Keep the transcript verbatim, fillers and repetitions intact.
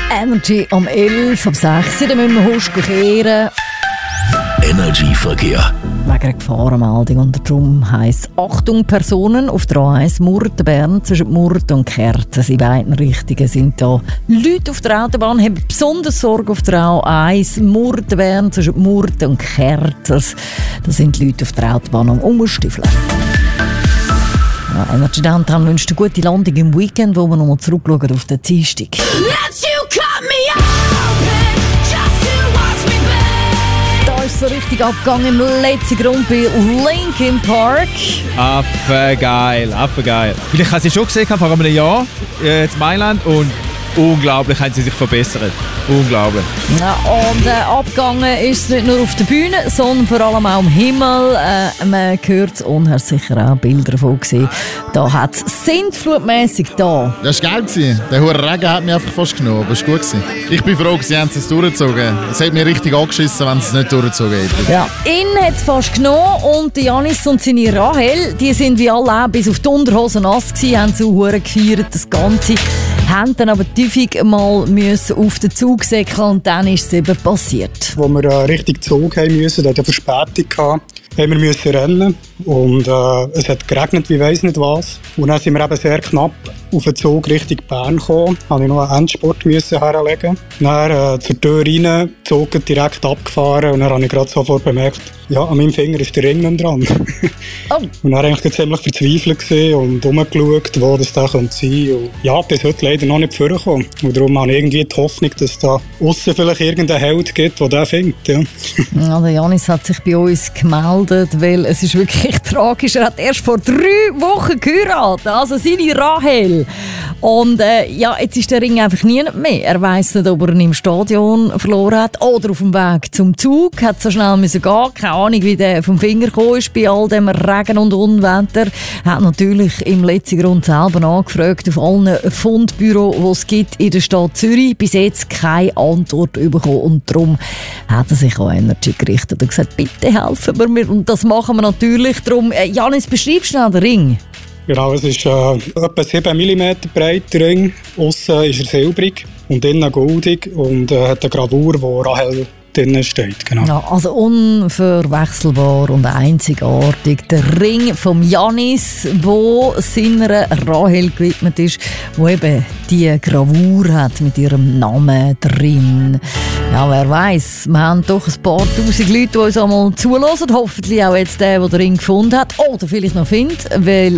Energy um elf, um sechs, dann müssen wir Husch kehren. Energy Verkehr. Wegen einer Gefahrenmeldung. Und darum heisst Achtung, Personen auf der A eins Murten-Bern zwischen Murten und Kerten. In beiden Richtungen sind da Leute auf der Autobahn, haben besonders Sorge auf der A eins Murten-Bern zwischen Murten und Kerten. Das sind die Leute auf der Autobahn am Umstiefeln. Ja, Energy Downtown wünscht eine gute Landung im Weekend, wo wir nochmal zurückschauen auf den Dienstag. So richtig abgegangen im letzten Grund bei Linkin Park. Affengeil, affengeil. Vielleicht haben Sie schon gesehen, vor einem Jahr äh, in Mailand, und unglaublich haben sie sich verbessert. Unglaublich. Ja, und äh, abgegangen ist es nicht nur auf der Bühne, sondern vor allem auch im Himmel. Äh, man hört und hat sicher auch Bilder davon gesehen. Da hat es sintflutmässig da. Das war geil. Der hohe Regen hat mich einfach fast genommen, aber es war gut. Ich bin froh, sie haben es durchgezogen. Es hat mich richtig angeschissen, wenn sie es nicht durchgezogen hätten. Ja, ihn hat es fast genommen, und Janis und seine Rahel, die sind wie alle auch bis auf die Unterhosen nass gewesen, haben so hure gefeiert, das Ganze. Haben dann aber tüfig mal müssen auf den Zug säckeln, und dann ist es eben passiert. Als wir äh, Richtung Zug haben mussten, da hatte eine Verspätung gehabt, haben wir müssen rennen, und äh, es hat geregnet, wie weiss nicht was. Und dann sind wir eben sehr knapp auf den Zug Richtung Bern gekommen, musste ich noch einen Endspurt müssen herlegen. Dann äh, zur Tür rein, der Zug direkt abgefahren, und dann habe ich gerade sofort bemerkt, ja, an meinem Finger ist der Ring nicht dran. Oh. Und dann war ich ziemlich verzweifelt und rumgeschaut, wo das da sein könnte. Und ja, bis heute leider noch nicht vorgekommen. Und darum habe ich irgendwie die Hoffnung, dass es da aussen vielleicht irgendeinen Held gibt, der den findet. Ja. Ja, der Janis hat sich bei uns gemeldet, weil es ist wirklich tragisch. Er hat erst vor drei Wochen geheiratet, also seine Rahel. Und äh, ja, jetzt ist der Ring einfach nie mehr. Er weiss nicht, ob er ihn im Stadion verloren hat oder auf dem Weg zum Zug. Hat so schnell müssen gehen. Keine Ahnung, wie der vom Finger gekommen ist bei all dem Regen und Unwetter. Hat natürlich im letzten Grund selber angefragt auf allen Fundbüros, die es gibt in der Stadt Zürich. Bis jetzt keine Antwort bekommen. Und darum hat er sich an Energy gerichtet und gesagt, bitte helfen wir mir. Und das machen wir natürlich. Darum, äh, Janis, beschreib schnell den Ring. Genau, es ist äh, etwa sieben Millimeter breit, der Ring. Aussen ist er silbrig und innen goldig und äh, hat eine Gravur, wo Rahel drinnen steht. Genau. Ja, also unverwechselbar und einzigartig. Der Ring von Janis, wo seiner Rahel gewidmet ist, wo eben die Gravur hat mit ihrem Namen drin. Ja, wer weiss, wir haben doch ein paar tausend Leute, die uns einmal zuhören. Hoffentlich auch jetzt der, der den Ring gefunden hat oder vielleicht noch findet, weil